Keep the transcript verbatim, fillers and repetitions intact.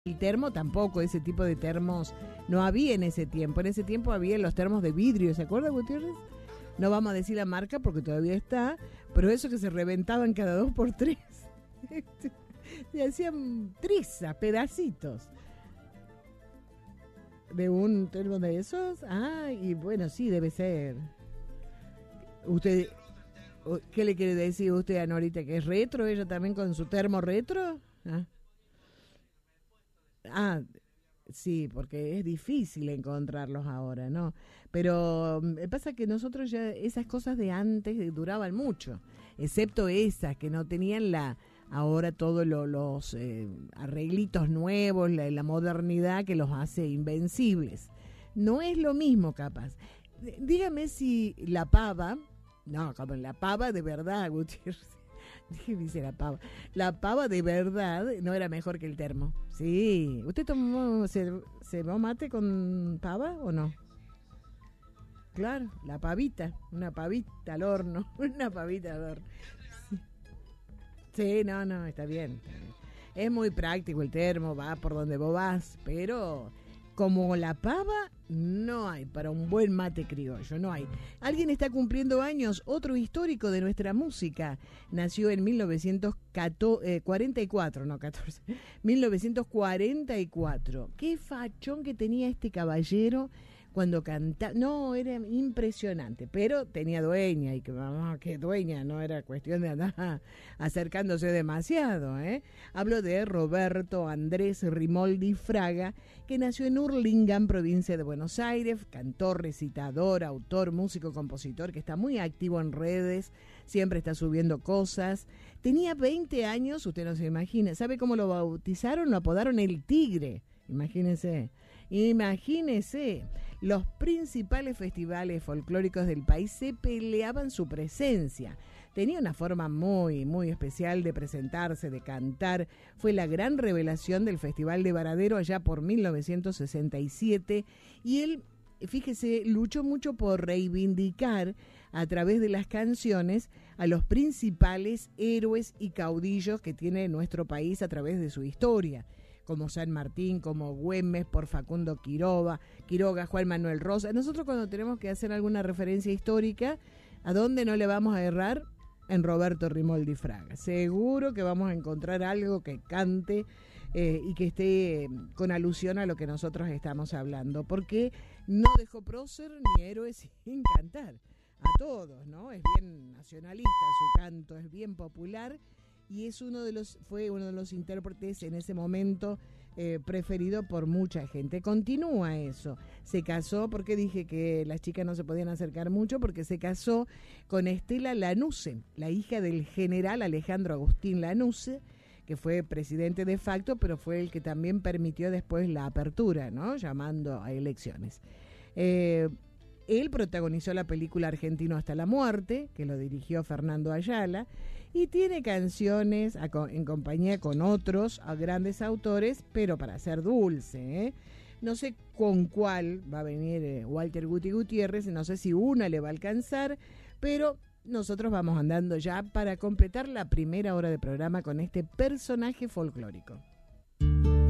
El termo tampoco, ese tipo de termos no había en ese tiempo. En ese tiempo había los termos de vidrio, ¿se acuerda, Gutiérrez? No vamos a decir la marca porque todavía está, pero eso que se reventaban cada dos por tres. Se hacían trizas, pedacitos. ¿De un termo de esos? Ah, y bueno, sí, debe ser. ¿Usted qué le quiere decir usted a Norita? ¿Que es retro ella también con su termo retro? ¿Ah? Ah, sí, porque es difícil encontrarlos ahora, ¿no? Pero me pasa que nosotros ya esas cosas de antes duraban mucho, excepto esas que no tenían la ahora todos lo, los eh, arreglitos nuevos, la, la modernidad que los hace invencibles. No es lo mismo, capaz. D- dígame si la pava, no, como la pava de verdad, Gutiérrez. Dice la pava. La pava de verdad no era mejor que el termo. Sí. ¿Usted tomó, se, se tomó mate con pava o no? Claro, la pavita. Una pavita al horno. Una pavita al horno. Sí, sí, no, no, está bien, está bien. Es muy práctico el termo, va por donde vos vas, pero como la pava no hay para un buen mate criollo, no hay. Alguien está cumpliendo años, otro histórico de nuestra música. Nació en mil novecientos cuarenta y cuatro, no catorce, mil novecientos cuarenta y cuatro. Qué fachón que tenía este caballero cuando cantaba. No, era impresionante, pero tenía dueña, y que vamos, que dueña, no era cuestión de andar acercándose demasiado, ¿eh? Hablo de Roberto Andrés Rimoldi Fraga, que nació en Hurlingham, provincia de Buenos Aires, cantor, recitador, autor, músico, compositor, que está muy activo en redes, siempre está subiendo cosas. Tenía veinte años, usted no se imagina. ¿Sabe cómo lo bautizaron? Lo apodaron el Tigre, imagínense. Imagínese, los principales festivales folclóricos del país se peleaban su presencia. Tenía una forma muy, muy especial de presentarse, de cantar. Fue la gran revelación del Festival de Varadero allá por mil novecientos sesenta y siete. Y él, fíjese, luchó mucho por reivindicar a través de las canciones a los principales héroes y caudillos que tiene nuestro país a través de su historia, como San Martín, como Güemes, por Facundo Quiroga, Quiroga, Juan Manuel Rosa. Nosotros cuando tenemos que hacer alguna referencia histórica, ¿a dónde no le vamos a errar? En Roberto Rimoldi Fraga. Seguro que vamos a encontrar algo que cante eh, y que esté con alusión a lo que nosotros estamos hablando, porque no dejó prócer ni héroes sin cantar. A todos, ¿no? Es bien nacionalista su canto, es bien popular. Y es uno de los, fue uno de los intérpretes en ese momento eh, preferido por mucha gente. Continúa eso. Se casó, porque dije que las chicas no se podían acercar mucho, porque se casó con Estela Lanusse, la hija del general Alejandro Agustín Lanusse, que fue presidente de facto, pero fue el que también permitió después la apertura, ¿no? Llamando a elecciones. Eh, Él protagonizó la película Argentino hasta la muerte, que lo dirigió Fernando Ayala, y tiene canciones a, en compañía con otros a grandes autores, pero para ser dulce, ¿eh? No sé con cuál va a venir eh, Walter Guti Gutiérrez, no sé si una le va a alcanzar, pero nosotros vamos andando ya para completar la primera hora de programa con este personaje folclórico.